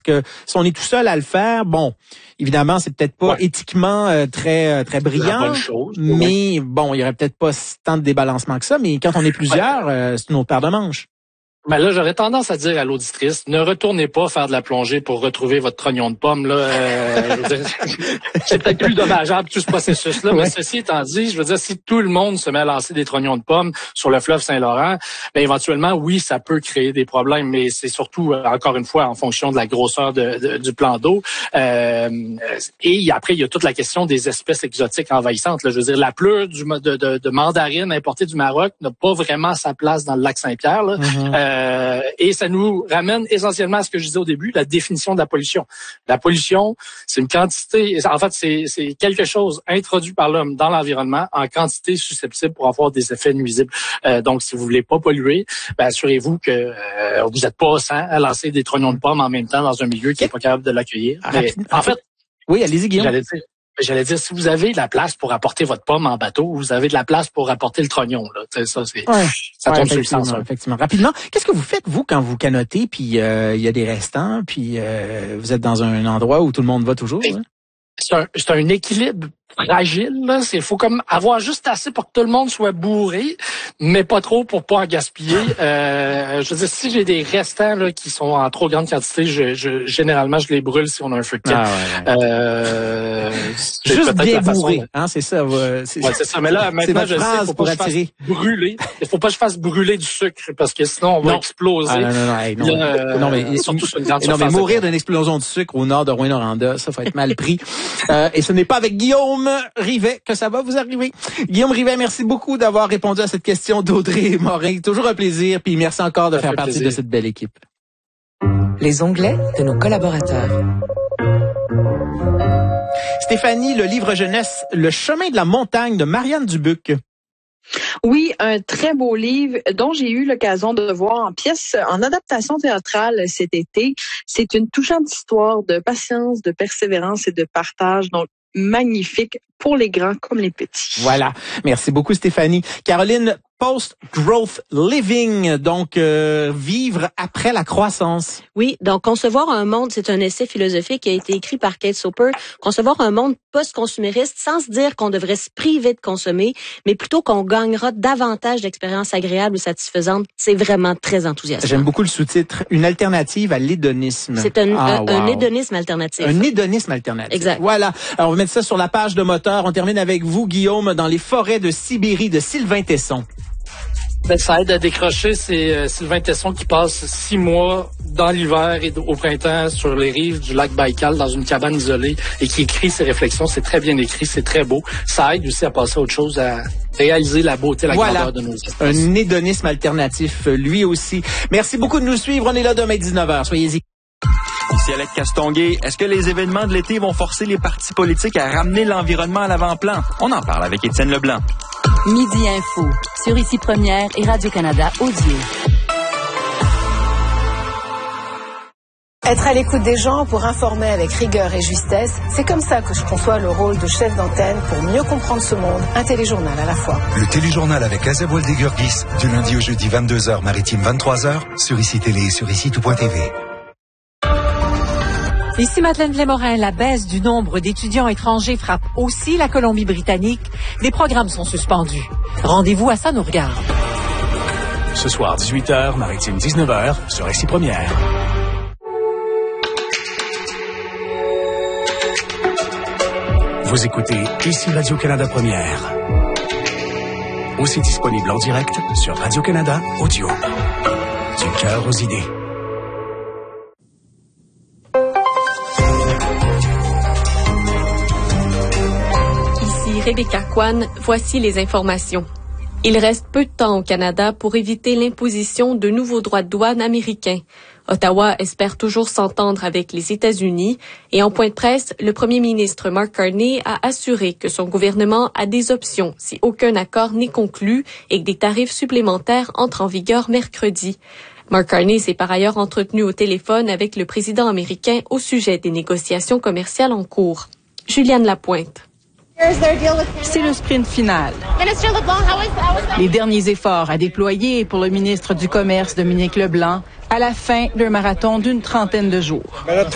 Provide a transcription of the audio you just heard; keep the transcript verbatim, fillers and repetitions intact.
Que si on est tout seul à le faire, bon, évidemment, c'est peut-être pas ouais. éthiquement euh, très très brillant, chose, mais ouais. bon, il y aurait peut-être pas tant de débalancement que ça, mais quand on est plusieurs, ouais. euh, c'est une autre paire de manches. Ben là, j'aurais tendance à dire à l'auditrice, ne retournez pas faire de la plongée pour retrouver votre trognon de pomme. Là, euh, je veux dire, c'est peut-être plus dommageable tout ce processus-là, ouais. mais ceci étant dit, je veux dire, si tout le monde se met à lancer des trognons de pommes sur le fleuve Saint-Laurent, ben éventuellement, oui, ça peut créer des problèmes, mais c'est surtout, encore une fois, en fonction de la grosseur de, de, du plan d'eau. Euh, et après, il y a toute la question des espèces exotiques envahissantes. Là. Je veux dire, la pleure du, de, de, de mandarine importée du Maroc n'a pas vraiment sa place dans le lac Saint-Pierre. Là. Mm-hmm. Euh, Euh, et ça nous ramène essentiellement à ce que je disais au début, la définition de la pollution. La pollution, c'est une quantité, en fait, c'est, c'est quelque chose introduit par l'homme dans l'environnement en quantité susceptible pour avoir des effets nuisibles. Euh, donc, si vous voulez pas polluer, ben, assurez-vous que euh, vous n'êtes pas cent à lancer des trognons de pommes en même temps dans un milieu qui n'est pas capable de l'accueillir. Mais, en fait, oui, allez-y, Guillaume. J'allais dire, J'allais dire, si vous avez de la place pour apporter votre pomme en bateau, vous avez de la place pour apporter le trognon. Là. Ça, c'est, ouais, ça ouais, tombe sur le sens. Effectivement. Rapidement, qu'est-ce que vous faites, vous, quand vous canotez, puis il euh, y a des restants, puis euh, vous êtes dans un endroit où tout le monde va toujours? Hein? C'est un, c'est un équilibre fragile, là. C'est, faut comme avoir juste assez pour que tout le monde soit bourré, mais pas trop pour pas en gaspiller. Euh, je veux dire, si j'ai des restants, là, qui sont en trop grande quantité, je, je, généralement, je les brûle si on a un feu de camp. Ah ouais, ouais. Euh, juste bien bourré, façon, hein, c'est ça. Ouais, c'est, ouais, c'est ça. Mais là, maintenant, je sais, faut pas que je fasse brûler. Il faut pas que je fasse brûler du sucre, parce que sinon, on va non. exploser. Ah, non, non, non, hey, non. Là, euh, non, mais, surtout sur une grande non, mais mourir d'une explosion de sucre au nord de Rouyn-Noranda, ça faut être mal pris. euh, et ce n'est pas avec Guillaume Rivet que ça va vous arriver. Guillaume Rivet, merci beaucoup d'avoir répondu à cette question d'Audrey Morin. Toujours un plaisir, puis merci encore de ça faire partie plaisir. de cette belle équipe. Les onglets de nos collaborateurs. Stéphanie, le livre jeunesse Le chemin de la montagne de Marianne Dubuc. Oui, un très beau livre dont j'ai eu l'occasion de voir en pièce, en adaptation théâtrale cet été. C'est une touchante histoire de patience, de persévérance et de partage. Donc, magnifique pour les grands comme les petits. Voilà. Merci beaucoup, Stéphanie. Caroline, Post-Growth Living, donc euh, vivre après la croissance. Oui, donc Concevoir un monde, c'est un essai philosophique qui a été écrit par Kate Soper. Concevoir un monde post-consumériste sans se dire qu'on devrait se priver de consommer, mais plutôt qu'on gagnera davantage d'expériences agréables ou satisfaisantes. C'est vraiment très enthousiasmant. J'aime beaucoup le sous-titre, une alternative à l'hédonisme. C'est un, ah, un, wow. un hédonisme alternatif. Un hédonisme alternatif. Exact. Voilà. Alors, on va mettre ça sur la page de Moteur. On termine avec vous, Guillaume, dans les forêts de Sibérie de Sylvain Tesson. Ben, ça aide à décrocher. C'est euh, Sylvain Tesson qui passe six mois dans l'hiver et au printemps sur les rives du lac Baïkal dans une cabane isolée et qui écrit ses réflexions. C'est très bien écrit, c'est très beau. Ça aide aussi à passer à autre chose, à réaliser la beauté, la voilà. grandeur de nos espaces. Un hédonisme alternatif, lui aussi. Merci beaucoup de nous suivre. On est là demain dix-neuf heures. Soyez-y. Ici Alex Castonguay, est-ce que les événements de l'été vont forcer les partis politiques à ramener l'environnement à l'avant-plan? On en parle avec Étienne Leblanc. Midi Info, sur Ici Première et Radio-Canada Audio. Être à l'écoute des gens pour informer avec rigueur et justesse, c'est comme ça que je conçois le rôle de chef d'antenne pour mieux comprendre ce monde, un téléjournal à la fois. Le téléjournal avec Azeb Woldegurgis, du lundi au jeudi vingt-deux heures, maritime vingt-trois heures, sur Ici Télé et sur ici tout point t v. Ici Madeleine Blais-Morin, la baisse du nombre d'étudiants étrangers frappe aussi la Colombie-Britannique. Des programmes sont suspendus. Rendez-vous à ça nous regarde. Ce soir, dix-huit heures, maritime dix-neuf heures, sur Ici Première. Vous écoutez Ici Radio-Canada Première. Aussi disponible en direct sur Radio-Canada Audio. Du cœur aux idées. Rebecca Kwan, voici les informations. Il reste peu de temps au Canada pour éviter l'imposition de nouveaux droits de douane américains. Ottawa espère toujours s'entendre avec les États-Unis et en point de presse, le premier ministre Mark Carney a assuré que son gouvernement a des options si aucun accord n'est conclu et que des tarifs supplémentaires entrent en vigueur mercredi. Mark Carney s'est par ailleurs entretenu au téléphone avec le président américain au sujet des négociations commerciales en cours. Juliane Lapointe. C'est le sprint final. Les derniers efforts à déployer pour le ministre du Commerce, Dominique Leblanc, à la fin d'un marathon d'une trentaine de jours.